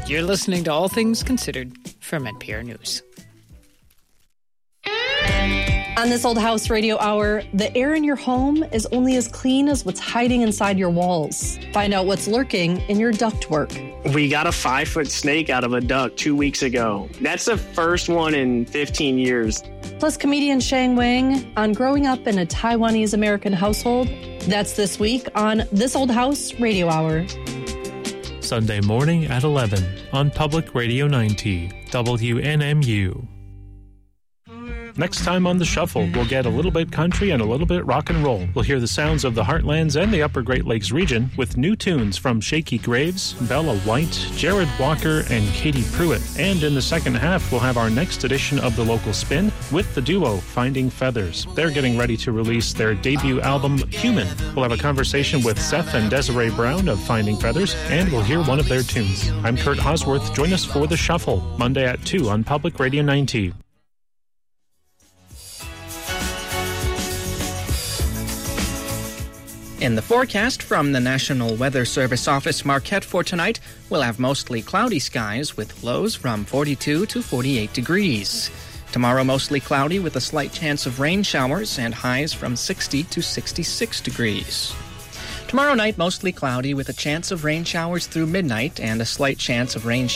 You're listening to All Things Considered from NPR News. On this Old House Radio Hour, the air in your home is only as clean as what's hiding inside your walls. Find out what's lurking in your ductwork. We got a 5-foot snake out of a duct 2 weeks ago. That's the first one in 15 years. Plus comedian Shang Wang on growing up in a Taiwanese American household. That's this week on This Old House Radio Hour. Sunday morning at 11 on Public Radio 90, WNMU. Next time on The Shuffle, we'll get a little bit country and a little bit rock and roll. We'll hear the sounds of the Heartlands and the Upper Great Lakes region with new tunes from Shaky Graves, Bella White, Jared Walker, and Katie Pruitt. And in the second half, we'll have our next edition of The Local Spin with the duo Finding Feathers. They're getting ready to release their debut album, Human. We'll have a conversation with Seth and Desiree Brown of Finding Feathers, and we'll hear one of their tunes. I'm Kurt Hosworth. Join us for The Shuffle, Monday at 2 on Public Radio 90. In the forecast from the National Weather Service Office Marquette for tonight, we'll have mostly cloudy skies with lows from 42 to 48 degrees. Tomorrow, mostly cloudy with a slight chance of rain showers and highs from 60 to 66 degrees. Tomorrow night, mostly cloudy with a chance of rain showers through midnight and a slight chance of rain